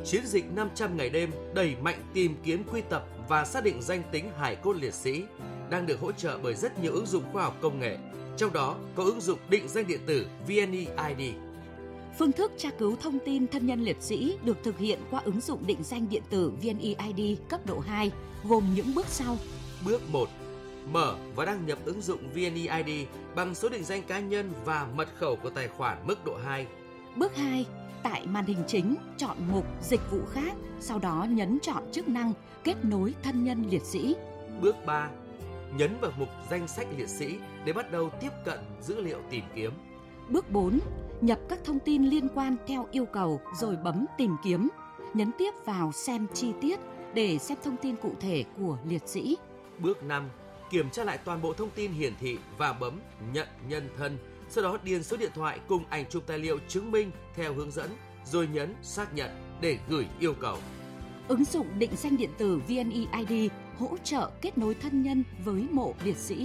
Chiến dịch 500 ngày đêm đẩy mạnh tìm kiếm, quy tập và xác định danh tính hài cốt liệt sĩ đang được hỗ trợ bởi rất nhiều ứng dụng khoa học công nghệ, trong đó có ứng dụng định danh điện tử VNeID. Phương thức tra cứu thông tin thân nhân liệt sĩ được thực hiện qua ứng dụng định danh điện tử VNeID cấp độ 2, gồm những bước sau. Bước 1. Mở và đăng nhập ứng dụng VNeID bằng số định danh cá nhân và mật khẩu của tài khoản mức độ 2. Bước 2. Tại màn hình chính, chọn mục Dịch vụ khác, sau đó nhấn chọn chức năng Kết nối thân nhân liệt sĩ. Bước 3. Nhấn vào mục Danh sách liệt sĩ để bắt đầu tiếp cận dữ liệu tìm kiếm. Bước 4. Nhập các thông tin liên quan theo yêu cầu rồi bấm Tìm kiếm. Nhấn tiếp vào Xem chi tiết để xem thông tin cụ thể của liệt sĩ. Bước 5. Kiểm tra lại toàn bộ thông tin hiển thị và bấm Nhận nhân thân. Sau đó điền số điện thoại cùng ảnh chụp tài liệu chứng minh theo hướng dẫn, rồi nhấn Xác nhận để gửi yêu cầu. Ứng dụng định danh điện tử VNeID hỗ trợ kết nối thân nhân với mộ liệt sĩ.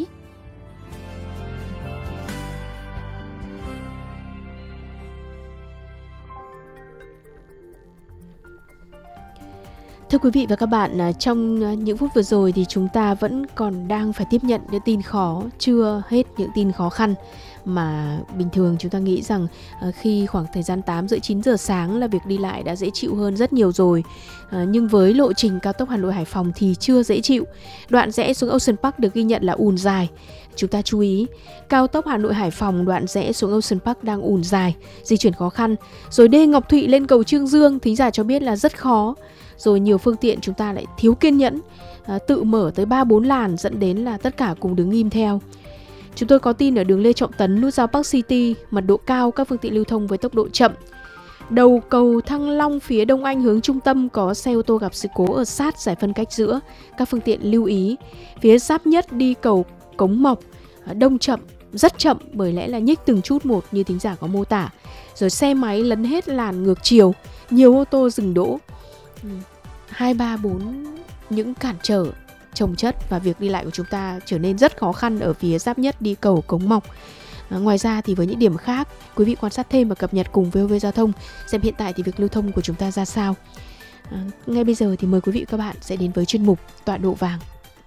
Thưa quý vị và các bạn, trong những phút vừa rồi thì chúng ta vẫn còn đang phải tiếp nhận những tin khó, chưa hết những tin khó khăn mà bình thường chúng ta nghĩ rằng khi khoảng thời gian 8 rưỡi 9 giờ sáng là việc đi lại đã dễ chịu hơn rất nhiều rồi. Nhưng với lộ trình cao tốc Hà Nội Hải Phòng thì chưa dễ chịu. Đoạn rẽ xuống Ocean Park được ghi nhận là ùn dài. Chúng ta chú ý, cao tốc Hà Nội Hải Phòng đoạn rẽ xuống Ocean Park đang ùn dài, di chuyển khó khăn. Rồi đê Ngọc Thụy lên cầu Chương Dương, thính giả cho biết là rất khó. Rồi nhiều phương tiện chúng ta lại thiếu kiên nhẫn, tự mở tới 3-4 làn dẫn đến là tất cả cùng đứng im theo. Chúng tôi có tin ở đường Lê Trọng Tấn, nút giao Park City, mật độ cao, các phương tiện lưu thông với tốc độ chậm. Đầu cầu Thăng Long phía Đông Anh hướng trung tâm có xe ô tô gặp sự cố ở sát giải phân cách giữa. Các phương tiện lưu ý. Phía giáp nhất đi cầu Cống Mọc, đông chậm, rất chậm bởi lẽ là nhích từng chút một như thính giả có mô tả. Rồi xe máy lấn hết làn ngược chiều, nhiều ô tô dừng đỗ. 2, 3, 4 những cản trở chồng chất và việc đi lại của chúng ta trở nên rất khó khăn ở phía giáp nhất đi cầu Cống Mọc. Ngoài ra thì với những điểm khác, quý vị quan sát thêm và cập nhật cùng VOV Giao thông xem hiện tại thì việc lưu thông của chúng ta ra sao. Ngay bây giờ thì mời quý vị và các bạn sẽ đến với chuyên mục Tọa độ vàng.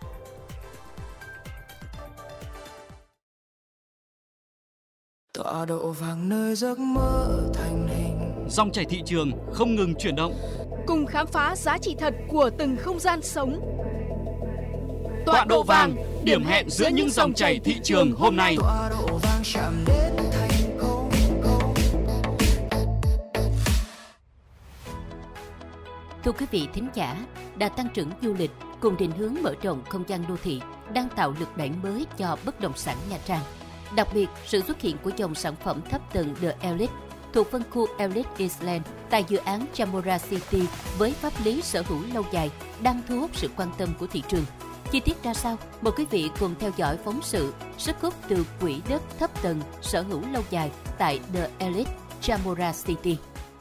Tọa độ vàng nơi giấc mơ thành hình. Dòng chảy thị trường không ngừng chuyển động. Cùng khám phá giá trị thật của từng không gian sống. Tọa độ vàng, điểm hẹn giữa những dòng chảy thị trường hôm nay. Tọa độ vàng chạm đến thành công. Thưa quý vị thính giả, đà tăng trưởng du lịch cùng định hướng mở rộng không gian đô thị đang tạo lực đẩy mới cho bất động sản Nha Trang. Đặc biệt, sự xuất hiện của dòng sản phẩm thấp tầng The Elite thuộc phân khu Elite Island tại dự án Chamora City với pháp lý sở hữu lâu dài đang thu hút sự quan tâm của thị trường. Chi tiết ra sao? Mời quý vị cùng theo dõi phóng sự sức hút từ quỹ đất thấp tầng sở hữu lâu dài tại The Elite Chamora City.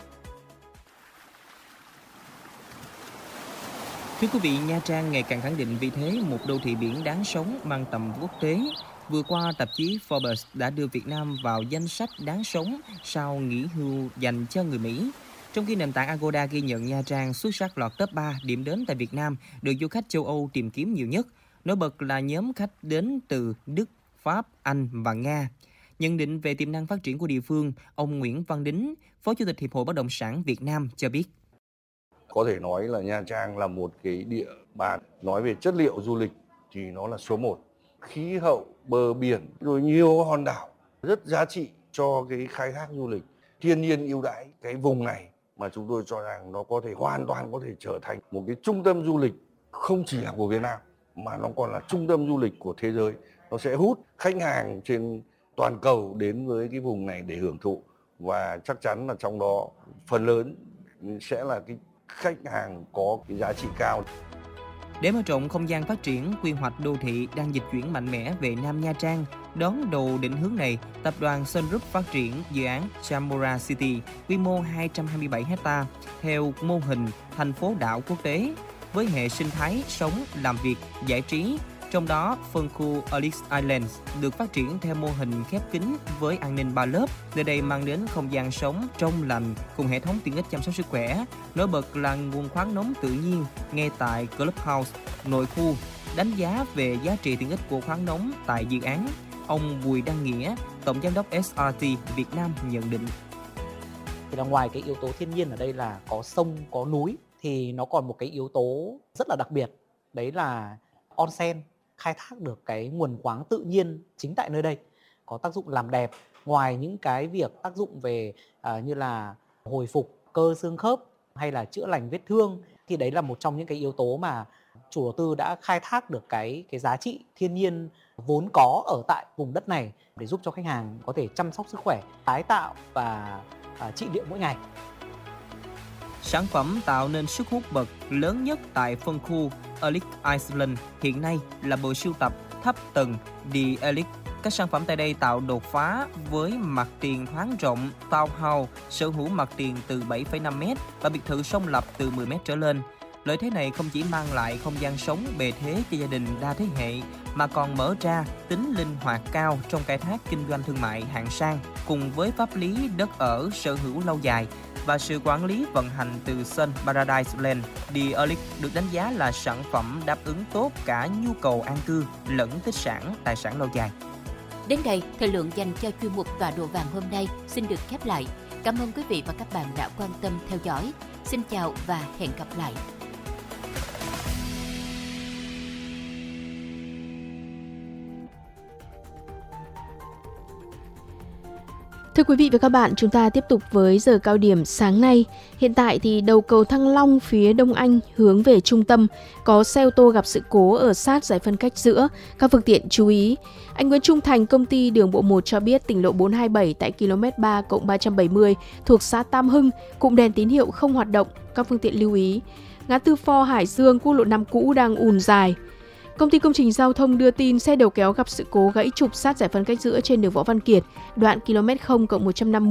Thưa quý vị, Nha Trang ngày càng khẳng định vị thế một đô thị biển đáng sống mang tầm quốc tế. Vừa qua, tạp chí Forbes đã đưa Việt Nam vào danh sách đáng sống sau nghỉ hưu dành cho người Mỹ. Trong khi nền tảng Agoda ghi nhận Nha Trang xuất sắc lọt top 3 điểm đến tại Việt Nam được du khách châu Âu tìm kiếm nhiều nhất. Nổi bật là nhóm khách đến từ Đức, Pháp, Anh và Nga. Nhận định về tiềm năng phát triển của địa phương, ông Nguyễn Văn Đính, Phó Chủ tịch Hiệp hội Bất động sản Việt Nam cho biết. Có thể nói là Nha Trang là một cái địa bàn nói về chất liệu du lịch thì nó là số 1. Khí hậu, bờ biển, rồi nhiều hòn đảo rất giá trị cho cái khai thác du lịch. Thiên nhiên ưu đãi cái vùng này mà chúng tôi cho rằng nó có thể hoàn toàn có thể trở thành một cái trung tâm du lịch không chỉ là của Việt Nam mà nó còn là trung tâm du lịch của thế giới. Nó sẽ hút khách hàng trên toàn cầu đến với cái vùng này để hưởng thụ và chắc chắn là trong đó phần lớn sẽ là cái khách hàng có cái giá trị cao. Để mở rộng không gian phát triển, quy hoạch đô thị đang dịch chuyển mạnh mẽ về Nam Nha Trang. Đón đầu định hướng này, tập đoàn Sun Group phát triển dự án Chamora City, quy mô 227 ha, theo mô hình thành phố đảo quốc tế, với hệ sinh thái sống, làm việc, giải trí, Trong đó, phân khu Ellis Islands được phát triển theo mô hình khép kín với an ninh 3 lớp. Nơi đây mang đến không gian sống trong lành cùng hệ thống tiện ích chăm sóc sức khỏe. Nổi bật là nguồn khoáng nóng tự nhiên ngay tại Clubhouse, nội khu. Đánh giá về giá trị tiện ích của khoáng nóng tại dự án, ông Bùi Đăng Nghĩa, Tổng giám đốc SRT Việt Nam nhận định. Thì là ngoài cái yếu tố thiên nhiên ở đây là có sông, có núi, thì nó còn một cái yếu tố rất là đặc biệt. Đấy là onsen, khai thác được cái nguồn khoáng tự nhiên chính tại nơi đây. Có tác dụng làm đẹp, ngoài những cái việc tác dụng về như là hồi phục cơ xương khớp hay là chữa lành vết thương. Thì đấy là một trong những cái yếu tố mà chủ đầu tư đã khai thác được cái giá trị thiên nhiên vốn có ở tại vùng đất này để giúp cho khách hàng có thể chăm sóc sức khỏe, tái tạo và trị liệu mỗi ngày. Sản phẩm tạo nên sức hút bậc lớn nhất tại phân khu Ellis Island hiện nay là bộ sưu tập thấp tầng The Ellis. Các sản phẩm tại đây tạo đột phá với mặt tiền thoáng rộng, townhouse sở hữu mặt tiền từ 7,5m và biệt thự song lập từ 10m trở lên. Lợi thế này không chỉ mang lại không gian sống bề thế cho gia đình đa thế hệ, mà còn mở ra tính linh hoạt cao trong khai thác kinh doanh thương mại hạng sang, cùng với pháp lý đất ở sở hữu lâu dài và sự quản lý vận hành từ Sun Paradise Land. The Ellis được đánh giá là sản phẩm đáp ứng tốt cả nhu cầu an cư lẫn tích sản, tài sản lâu dài. Đến đây, thời lượng dành cho chuyên mục Tọa độ vàng hôm nay xin được khép lại. Cảm ơn quý vị và các bạn đã quan tâm theo dõi. Xin chào và hẹn gặp lại. Thưa quý vị và các bạn, chúng ta tiếp tục với giờ cao điểm sáng nay. Hiện tại thì đầu cầu Thăng Long phía Đông Anh hướng về trung tâm có xe ô tô gặp sự cố ở sát giải phân cách giữa. Các phương tiện chú ý. Anh Nguyễn Trung Thành, công ty Đường bộ 1 cho biết tỉnh lộ 427 tại km 3+370 thuộc xã Tam Hưng, cụm đèn tín hiệu không hoạt động. Các phương tiện lưu ý. Ngã tư Pho Hải Dương, quốc lộ 5 cũ đang ùn dài. Công ty công trình giao thông đưa tin xe đầu kéo gặp sự cố gãy trục sát giải phân cách giữa trên đường Võ Văn Kiệt, đoạn km 0+150